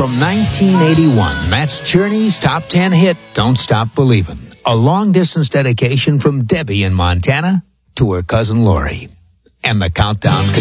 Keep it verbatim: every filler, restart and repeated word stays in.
From nineteen eighty-one, that's Journey's top ten hit, Don't Stop Believin'. A long-distance dedication from Debbie in Montana to her cousin Lori. And the countdown continues.